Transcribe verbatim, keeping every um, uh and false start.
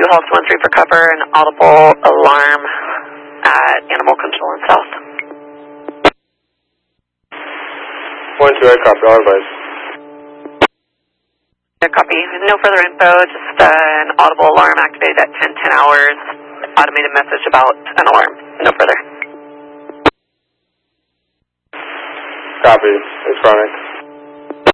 Hawks one three for cover, an audible alarm at Animal Control in South. one two, I copy, all advice. Yeah, copy. No further info, just uh, an audible alarm activated at ten ten hours. Automated message about an alarm. No further. Copy. It's chronic.